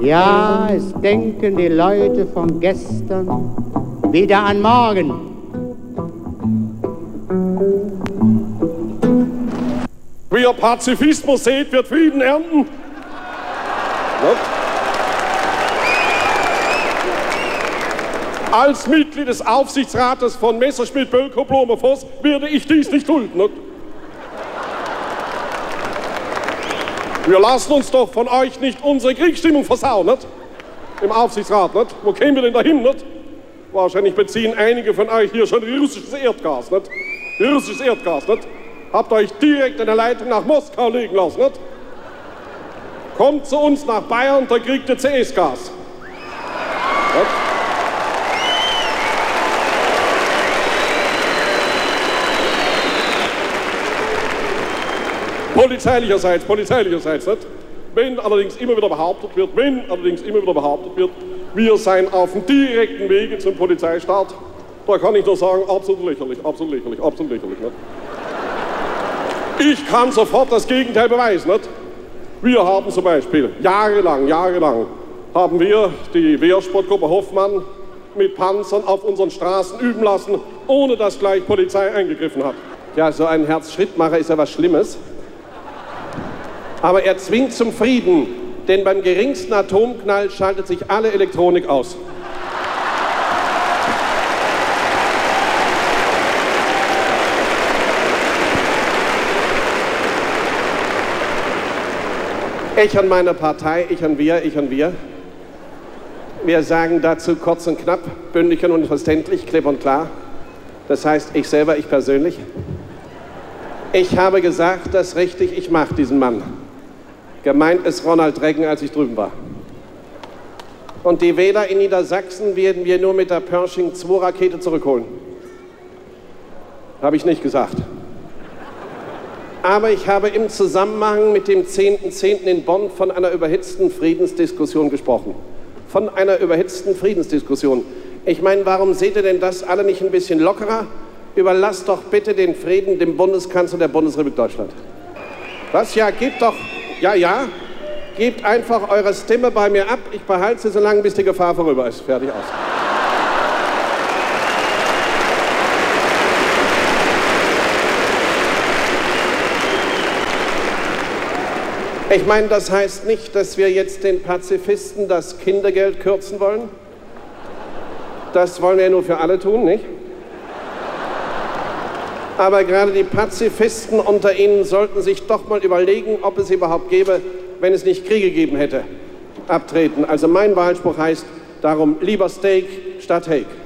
Ja, es denken die Leute von gestern wieder an morgen. Wer Pazifismus sät, wird Frieden ernten. Als Mitglied des Aufsichtsrates von Messerschmitt Bölkow Blume Voss werde ich dies nicht dulden. Nicht? Wir lassen uns doch von euch nicht unsere Kriegsstimmung versauen, nicht? Im Aufsichtsrat, nicht? Wo kämen wir denn dahin, nicht? Wahrscheinlich beziehen einige von euch hier schon russisches Erdgas, nicht? Russisches Erdgas, nicht? Habt euch direkt eine Leitung nach Moskau legen lassen, nicht? Kommt zu uns nach Bayern, da kriegt ihr CS-Gas. Polizeilicherseits, nicht? Wenn allerdings immer wieder behauptet wird, wir seien auf dem direkten Wege zum Polizeistaat, da kann ich nur sagen, absolut lächerlich, nicht? Ich kann sofort das Gegenteil beweisen, nicht? Wir haben zum Beispiel jahrelang haben wir die Wehrsportgruppe Hoffmann mit Panzern auf unseren Straßen üben lassen, ohne dass gleich Polizei eingegriffen hat. Ja, so ein Herzschrittmacher ist ja was Schlimmes. Aber er zwingt zum Frieden, denn beim geringsten Atomknall schaltet sich alle Elektronik aus. Ich und meine Partei, ich und wir. Wir sagen dazu kurz und knapp, bündig und unverständlich, klipp und klar. Das heißt, ich selber, ich persönlich. Ich habe gesagt, das richtig, ich mag diesen Mann. Gemeint ist Ronald Reagan, als ich drüben war. Und die Wähler in Niedersachsen werden wir nur mit der Pershing 2 Rakete zurückholen. Habe ich nicht gesagt. Aber ich habe im Zusammenhang mit dem 10.10. in Bonn von einer überhitzten Friedensdiskussion gesprochen. Von einer überhitzten Friedensdiskussion. Ich meine, warum seht ihr denn das alle nicht ein bisschen lockerer? Überlasst doch bitte den Frieden dem Bundeskanzler der Bundesrepublik Deutschland. Was? Ja, gebt doch... Ja, gebt einfach eure Stimme bei mir ab. Ich behalte sie so lange, bis die Gefahr vorüber ist. Fertig, aus. Ich meine, das heißt nicht, dass wir jetzt den Pazifisten das Kindergeld kürzen wollen. Das wollen wir ja nur für alle tun, nicht? Aber gerade die Pazifisten unter Ihnen sollten sich doch mal überlegen, ob es überhaupt gäbe, wenn es nicht Kriege gegeben hätte, abtreten. Also mein Wahlspruch heißt darum lieber Steak statt Hake.